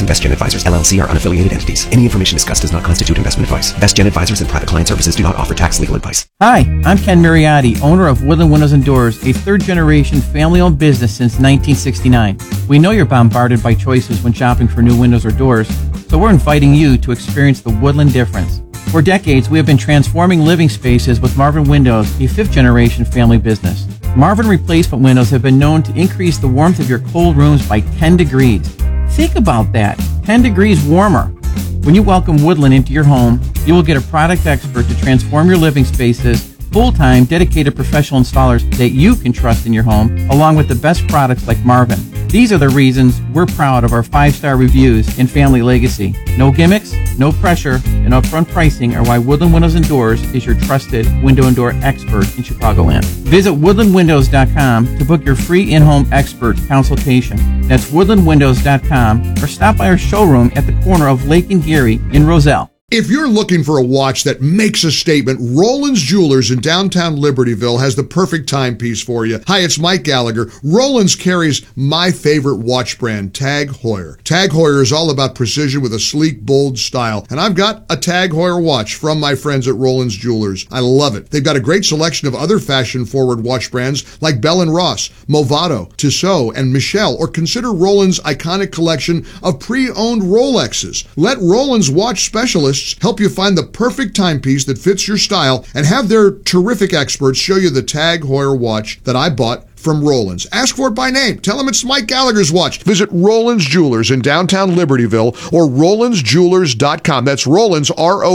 and BestGen Advisors, LLC are unaffiliated entities. Any information discussed does not constitute investment advice. BestGen Advisors and private client services do not offer tax legal advice. Hi, I'm Ken Mariotti, owner of Woodland Windows and Doors, a third-generation family-owned business since 1969. We know you're bombarded by choices when shopping for new windows or doors, so we're inviting you to experience the Woodland difference. For decades, we have been transforming living spaces with Marvin Windows, a fifth-generation family business. Marvin replacement windows have been known to increase the warmth of your cold rooms by 10 degrees. Think about that, 10 degrees warmer. When you welcome Woodland into your home, you will get a product expert to transform your living spaces, full-time, dedicated professional installers that you can trust in your home, along with the best products like Marvin. These are the reasons we're proud of our 5-star reviews and family legacy. No gimmicks, no pressure, and upfront pricing are why Woodland Windows and Doors is your trusted window and door expert in Chicagoland. Visit woodlandwindows.com to book your free in-home expert consultation. That's woodlandwindows.com, or stop by our showroom at the corner of Lake and Geary in Roselle. If you're looking for a watch that makes a statement, Roland's Jewelers in downtown Libertyville has the perfect timepiece for you. Hi, it's Mike Gallagher. Roland's carries my favorite watch brand, Tag Heuer. Tag Heuer is all about precision with a sleek, bold style. And I've got a Tag Heuer watch from my friends at Roland's Jewelers. I love it. They've got a great selection of other fashion-forward watch brands like Bell & Ross, Movado, Tissot, and Michel, or consider Roland's iconic collection of pre-owned Rolexes. Let Roland's watch specialists help you find the perfect timepiece that fits your style and have their terrific experts show you the Tag Heuer watch that I bought from Roland's. Ask for it by name. Tell them it's Mike Gallagher's watch. Visit Roland's Jewelers in downtown Libertyville or RolandsJewelers.com. That's Roland's,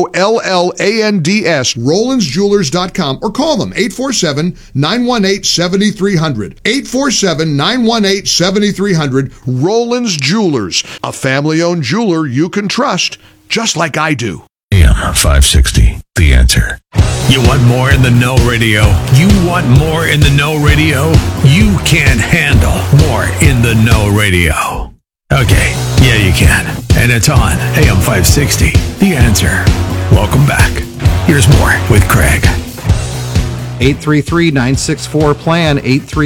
ROLLANDS, RolandsJewelers.com, or call them 847-918-7300. 847-918-7300. Roland's Jewelers, a family-owned jeweler you can trust, just like I do. AM 560, The Answer. You want more in the Know Radio? You want more in the Know Radio? You can't handle more in the Know Radio. Okay, yeah, you can. And it's on AM 560, The Answer. Welcome back. Here's more with Craig. 833-964-PLAN,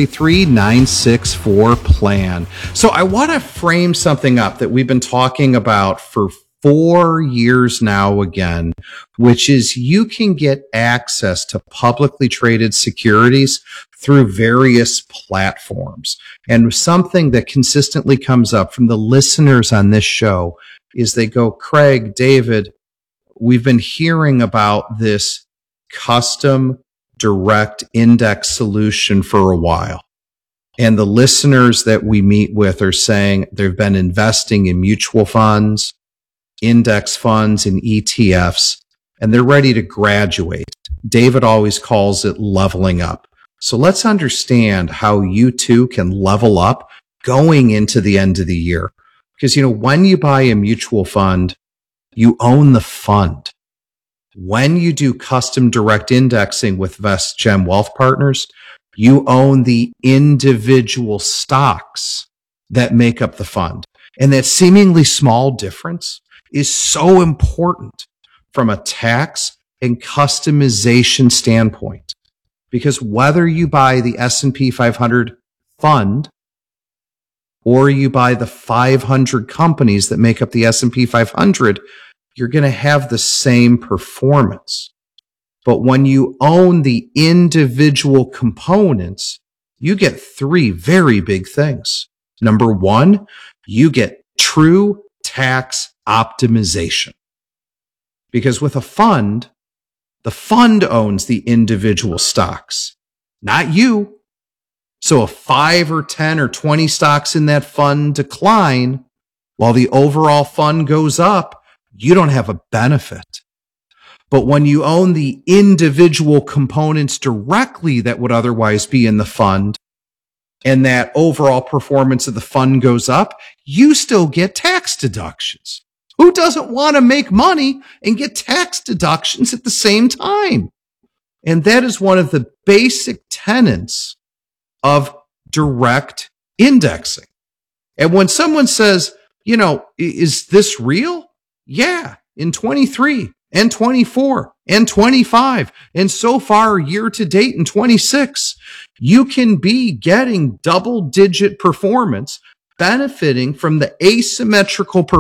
833-964-PLAN. So I want to frame something up that we've been talking about for 4 years now again, which is you can get access to publicly traded securities through various platforms. And something that consistently comes up from the listeners on this show is they go, Craig, David, we've been hearing about this custom direct index solution for a while. And the listeners that we meet with are saying they've been investing in mutual funds, index funds, and ETFs, and they're ready to graduate. David always calls it leveling up. So let's understand how you too can level up going into the end of the year. Because, when you buy a mutual fund, you own the fund. When you do custom direct indexing with VestGen Wealth Partners, you own the individual stocks that make up the fund. And that seemingly small difference is so important from a tax and customization standpoint. Because whether you buy the S&P 500 fund or you buy the 500 companies that make up the S&P 500, you're going to have the same performance. But when you own the individual components, you get 3 very big things. Number 1, you get true tax optimization. Because with a fund, the fund owns the individual stocks, not you. So if 5 or 10 or 20 stocks in that fund decline while the overall fund goes up, you don't have a benefit. But when you own the individual components directly that would otherwise be in the fund, and that overall performance of the fund goes up, you still get tax deductions. Who doesn't want to make money and get tax deductions at the same time? And that is one of the basic tenets of direct indexing. And when someone says, is this real? Yeah, in 23 and 24 and 25 and so far year to date in 26, you can be getting double-digit performance benefiting from the asymmetrical